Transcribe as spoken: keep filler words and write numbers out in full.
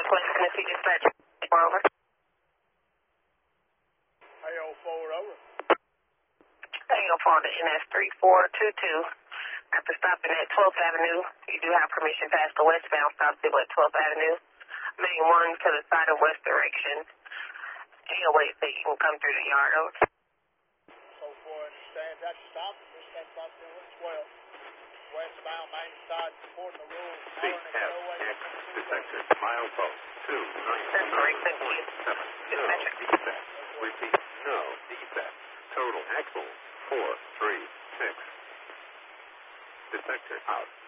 West Tennessee Dispatch. Over. A O four, over. A O four to N S three four two two. After stopping at twelfth Avenue, you do have permission past the westbound stop signal at twelfth Avenue. Main one to the side of west direction. eight oh eight, so you can come through the yard. Over. So four understands that stop. This that stop signal at twelve. Westbound main side supporting the rules. C F X detected milepost two nine nine point seven. No defect. Repeat, no defect. Total axle four three six. Detector out.